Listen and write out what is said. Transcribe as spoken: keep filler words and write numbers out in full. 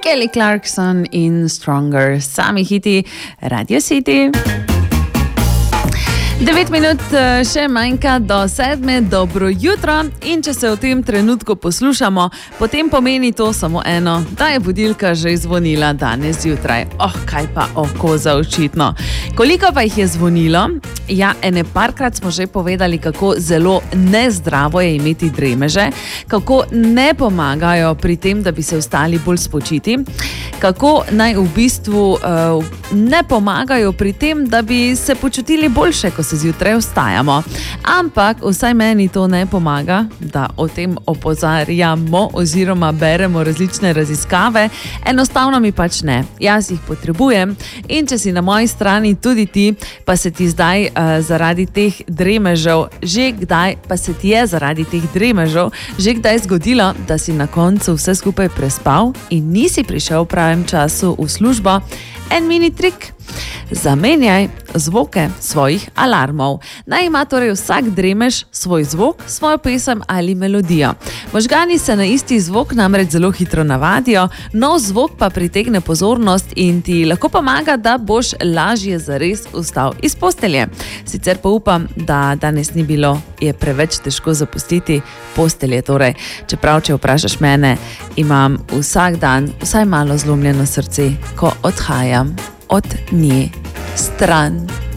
Kelly Clarkson in Stronger, sami hiti Radio City. Devet minut še manjka do sedme, dobro jutro, in če se v tem trenutku poslušamo, potem pomeni to samo eno, da je budilka že zvonila danes zjutraj. Oh, kaj pa oko za očitno. Koliko pa jih je zvonilo? Ja, ene parkrat smo že povedali, kako zelo nezdravo je imeti dremeže, kako ne pomagajo pri tem, da bi se ostali bolj spočiti, kako naj v bistvu uh, ne pomagajo pri tem, da bi se počutili boljše, ko se zjutraj vstajamo. Ampak vsaj meni to ne pomaga, da o tem opozarjamo oziroma beremo različne raziskave. Enostavno mi pač ne. Jaz jih potrebujem in če si na moji strani tudi ti, pa se ti zdaj uh, zaradi teh dremežev, že kdaj, pa se ti je zaradi teh dremežev že kdaj zgodilo, da si na koncu vse skupaj prespal in nisi prišel v pravem času v službo, en mini trik. Zamenjaj zvoke svojih alarmov. Naj ima torej vsak dremež svoj zvok, svojo pesem ali melodijo. Možgani se na isti zvok namreč zelo hitro navadijo, nov zvok pa pritegne pozornost in ti lahko pomaga, da boš lažje zares vstal iz postelje. Sicer pa upam, da danes ni bilo, je preveč težko zapustiti postelje. Torej, čeprav, če vprašaš mene, imam vsak dan vsaj malo zlomljeno srce, ko odhajam od nje stran.